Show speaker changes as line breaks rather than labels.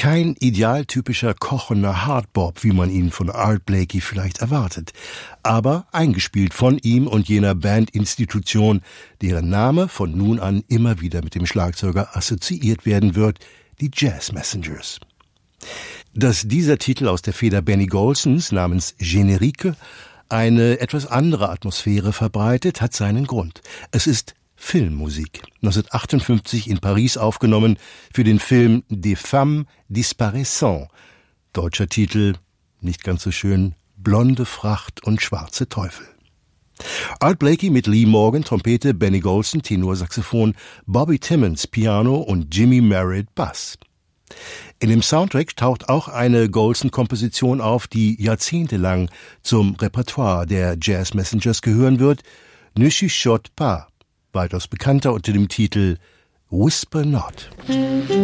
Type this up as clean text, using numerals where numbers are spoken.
Kein idealtypischer kochender Hardbop, wie man ihn von Art Blakey vielleicht erwartet, aber eingespielt von ihm und jener Bandinstitution, deren Name von nun an immer wieder mit dem Schlagzeuger assoziiert werden wird, die Jazz Messengers. Dass dieser Titel aus der Feder Benny Golsons namens Générique eine etwas andere Atmosphäre verbreitet, hat seinen Grund. Es ist Filmmusik, 1958 in Paris aufgenommen für den Film Des Femmes Disparaissant. Deutscher Titel, nicht ganz so schön, Blonde Fracht und schwarze Teufel. Art Blakey mit Lee Morgan, Trompete, Benny Golson, Tenorsaxophon, Bobby Timmons, Piano und Jimmy Merritt, Bass. In dem Soundtrack taucht auch eine Golson-Komposition auf, die jahrzehntelang zum Repertoire der Jazz Messengers gehören wird, Ne chuchote pas, weitaus bekannter unter dem Titel Whisper Not.